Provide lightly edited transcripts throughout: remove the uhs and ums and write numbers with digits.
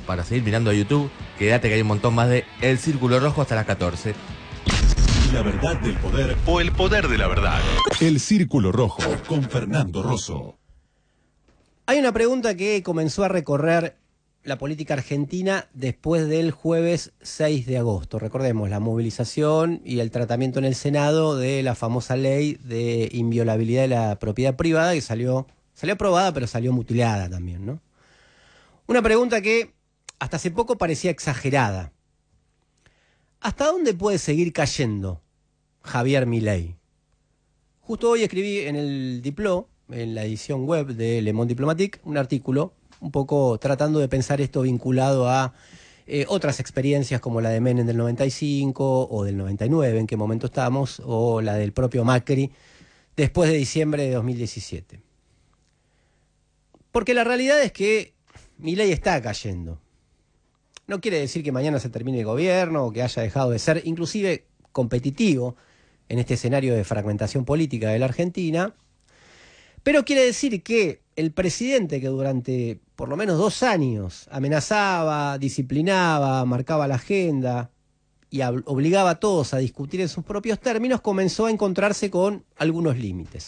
para seguir mirando a YouTube, quédate que hay un montón más de El Círculo Rojo hasta las 14. La verdad del poder O el poder de la verdad. El Círculo Rojo con Fernando Rosso. Hay una pregunta que comenzó a recorrer la política argentina después del jueves 6 de agosto. Recordemos la movilización y el tratamiento en el Senado de la famosa ley de inviolabilidad de la propiedad privada que salió aprobada, pero salió mutilada también, ¿no? Una pregunta que hasta hace poco parecía exagerada. ¿Hasta dónde puede seguir cayendo Javier Milei? Justo hoy escribí en el Dipló, en la edición web de Le Monde Diplomatique, un artículo un poco tratando de pensar esto vinculado a otras experiencias como la de Menem del 95 o del 99, en qué momento estamos, o la del propio Macri después de diciembre de 2017. Porque la realidad es que Milei está cayendo. No quiere decir que mañana se termine el gobierno o que haya dejado de ser inclusive competitivo en este escenario de fragmentación política de la Argentina, pero quiere decir que el presidente que durante por lo menos 2 años amenazaba, disciplinaba, marcaba la agenda y obligaba a todos a discutir en sus propios términos, comenzó a encontrarse con algunos límites.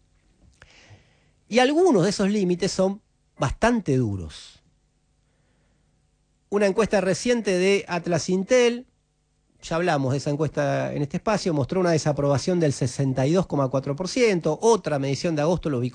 Y algunos de esos límites son bastante duros. Una encuesta reciente de Atlas Intel, ya hablamos de esa encuesta en este espacio, mostró una desaprobación del 62,4%, otra medición de agosto lo ubicó